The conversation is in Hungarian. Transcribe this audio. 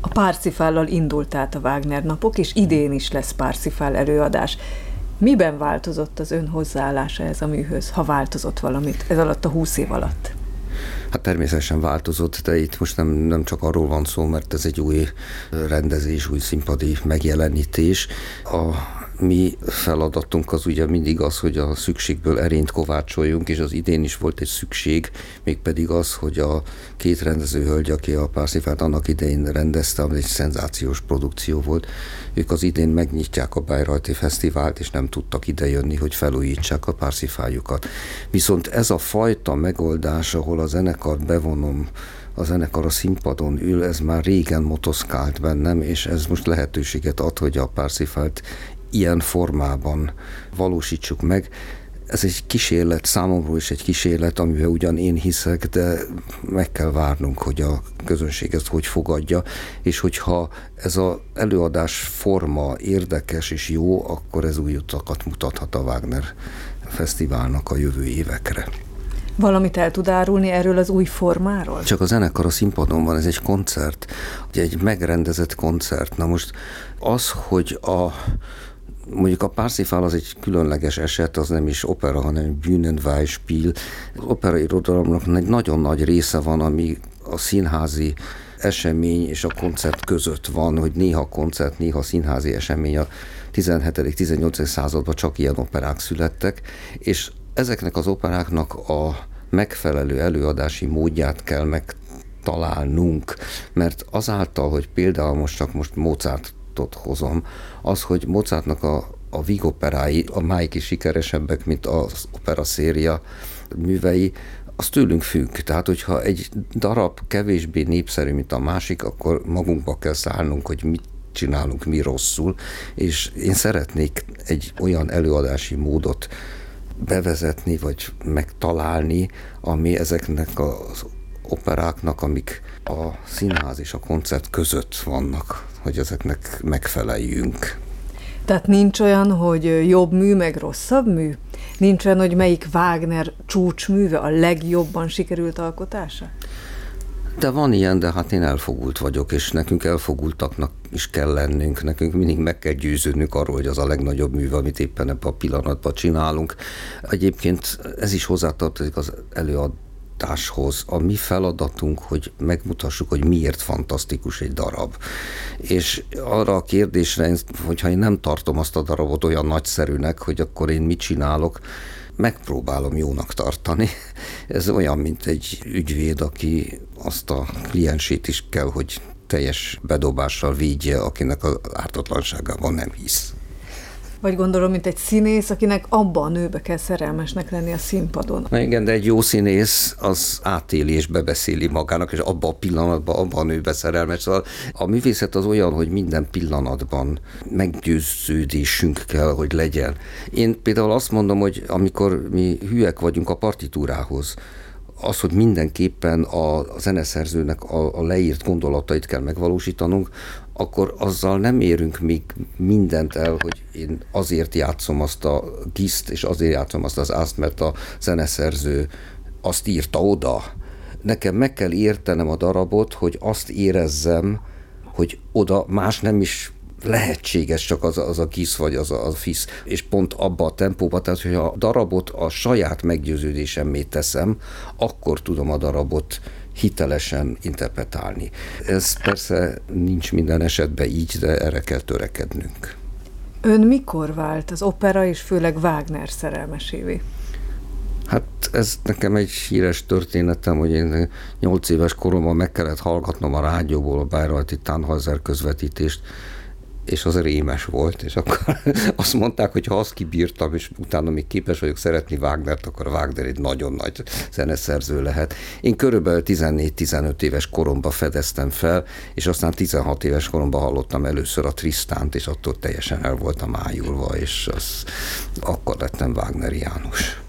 A Parzifállal indult át a Wagner napok, és idén is lesz Parzifál előadás. Miben változott az ön hozzáállása ez a műhöz, ha változott valamit ez alatt a 20 év alatt? Hát természetesen változott, de itt most nem csak arról van szó, mert ez egy új rendezés, új színpadi megjelenítés. A mi feladatunk az ugye mindig az, hogy a szükségből erényt kovácsoljunk, és az idén is volt egy szükség, mégpedig az, hogy a két rendezőhölgy, aki a Parzifált annak idején rendezte, ami egy szenzációs produkció volt, ők az idén megnyitják a Bayreuthi Fesztivált, és nem tudtak idejönni, hogy felújítsák a Parzifáljukat. Viszont ez a fajta megoldás, ahol a zenekart bevonom, a zenekar a színpadon ül, ez már régen motoszkált bennem, és ez most lehetőséget ad, hogy a Parzifált ilyen formában valósítsuk meg. Ez egy kísérlet, számomra is egy kísérlet, amiben ugyan én hiszek, de meg kell várnunk, hogy a közönség ezt hogy fogadja, és hogyha ez az előadás forma érdekes és jó, akkor ez új utakat mutathat a Wagner Fesztiválnak a jövő évekre. Valamit el tud árulni erről az új formáról? Csak a zenekar a színpadon van, ez egy koncert, egy megrendezett koncert. Na most az, hogy mondjuk a Parzifál az egy különleges eset, az nem is opera, hanem Bühnenbeispiel. Az operairodalomnak egy nagyon nagy része van, ami a színházi esemény és a koncert között van, hogy néha koncert, néha színházi esemény. A 17.-18. században csak ilyen operák születtek, és ezeknek az operáknak a megfelelő előadási módját kell megtalálnunk, mert azáltal, hogy például most Mozartot hozom, az, hogy Mozartnak a vígoperái a máig is sikeresebbek, mint az opera széria művei, az tőlünk függ. Tehát, hogyha egy darab kevésbé népszerű, mint a másik, akkor magunkba kell szállnunk, hogy mit csinálunk mi rosszul, és én szeretnék egy olyan előadási módot bevezetni, vagy megtalálni, ami ezeknek az operáknak, amik a színház és a koncert között vannak, hogy ezeknek megfeleljünk. Tehát nincs olyan, hogy jobb mű, meg rosszabb mű? Nincs olyan, hogy melyik Wagner csúcsműve a legjobban sikerült alkotása? De van ilyen, de hát én elfogult vagyok, és nekünk elfogultaknak is kell lennünk, nekünk mindig meg kell győződnünk arról, hogy az a legnagyobb műve, amit éppen ebben a pillanatban csinálunk. Egyébként ez is hozzátartozik az előadáshoz. A mi feladatunk, hogy megmutassuk, hogy miért fantasztikus egy darab. És arra a kérdésre, hogyha én nem tartom azt a darabot olyan nagyszerűnek, hogy akkor én mit csinálok, megpróbálom jónak tartani. Ez olyan, mint egy ügyvéd, aki azt a kliensét is kell, hogy teljes bedobással védje, akinek az ártatlanságában nem hisz. Vagy gondolom, mint egy színész, akinek abba a nőbe kell szerelmesnek lenni a színpadon. Na igen, de egy jó színész az átéli és bebeszéli magának, és abban a pillanatban, abban a nőbe szerelmes. Szóval a művészet az olyan, hogy minden pillanatban meggyőződésünk kell, hogy legyen. Én például azt mondom, hogy amikor mi hülyek vagyunk a partitúrához, az, hogy mindenképpen a zeneszerzőnek a leírt gondolatait kell megvalósítanunk, akkor azzal nem érünk még mindent el, hogy én azért játszom azt a giszt, és azért játszom azt az ászt, mert a zeneszerző azt írta oda. Nekem meg kell értenem a darabot, hogy azt érezzem, hogy oda más nem is lehetséges, csak az a gisz vagy az a fisz, és pont abba a tempóba, tehát hogy a darabot a saját meggyőződésemmé teszem, akkor tudom a darabot hitelesen interpretálni. Ez persze nincs minden esetben így, de erre kell törekednünk. Ön mikor vált az opera és főleg Wagner szerelmesévé? Hát ez nekem egy híres történetem, hogy én 8 éves koromban meg kellett hallgatnom a rádióból a Bayreuthi Tannhäuser közvetítést, és az rémes volt, és akkor azt mondták, hogy ha azt kibírtam, és utána még képes vagyok szeretni Wagnert, akkor Wagner egy nagyon nagy zeneszerző lehet. Én körülbelül 14-15 éves koromban fedeztem fel, és aztán 16 éves koromban hallottam először a Tristánt, és attól teljesen el voltam ájulva, és akkor lettem Wagneriánus.